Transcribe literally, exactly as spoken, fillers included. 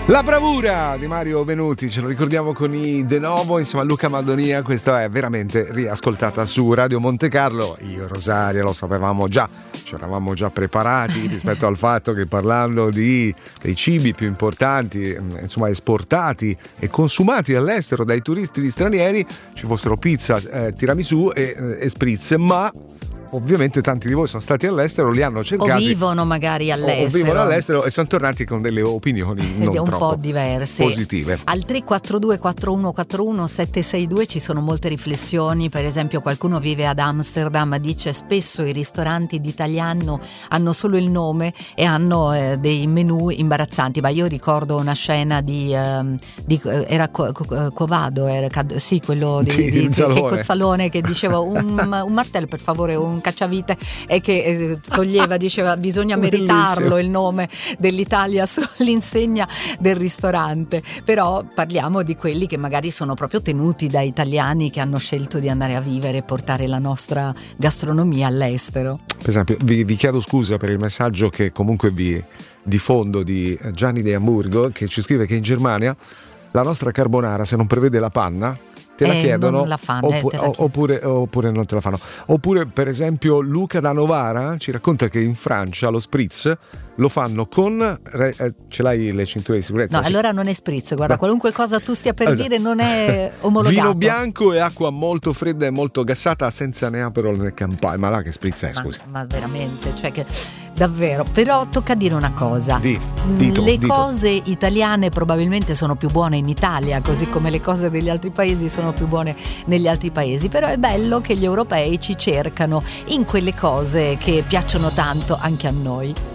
La bravura di Mario Venuti, ce lo ricordiamo con i De Novo insieme a Luca Madonia. Questa è veramente riascoltata su Radio Monte Carlo. Io e Rosaria lo sapevamo già, ci eravamo già preparati rispetto al fatto che, parlando di dei cibi più importanti, insomma esportati e consumati all'estero dai turisti stranieri, ci fossero pizza, eh, tiramisù e, eh, e spritz, ma ovviamente tanti di voi sono stati all'estero, li hanno cercati o vivono magari all'estero o vivono all'estero e sono tornati con delle opinioni non un troppo po' diverse, positive. Al tre quattro due quattro uno quattro uno sette sei due ci sono molte riflessioni. Per esempio, qualcuno vive ad Amsterdam, dice spesso i ristoranti d'italiano hanno solo il nome e hanno eh, dei menù imbarazzanti. Ma io ricordo una scena di, eh, di era Co- Co- Covado era, sì, quello di, sì, di, di Zalone. che Cozzalone, che diceva un, un martello per favore, un cacciavite, e che eh, toglieva, diceva bisogna meritarlo. Bellissimo. Il nome dell'Italia sull'insegna del ristorante. Però parliamo di quelli che magari sono proprio tenuti da italiani che hanno scelto di andare a vivere e portare la nostra gastronomia all'estero. Per esempio, vi, vi chiedo scusa per il messaggio che comunque vi diffondo di Gianni de Hamburgo, che ci scrive che in Germania la nostra carbonara, se non prevede la panna, te la eh, chiedono non la fanno, oppu- eh, te la oppure, oppure non te la fanno. Oppure, per esempio, Luca da Novara ci racconta che in Francia lo spritz lo fanno con eh, ce l'hai le cinture di sicurezza? No, sì. Allora non è spritz, guarda, no. Qualunque cosa tu stia per esatto. dire non è omologato. Vino bianco e acqua molto fredda e molto gassata, senza né aperol né campari. Ma là che spritz è, ma, scusi? ma veramente, cioè che davvero. Però tocca dire una cosa, Di, dito, le dito. cose italiane probabilmente sono più buone in Italia, così come le cose degli altri paesi sono più buone negli altri paesi. Però è bello che gli europei ci cercano in quelle cose che piacciono tanto anche a noi.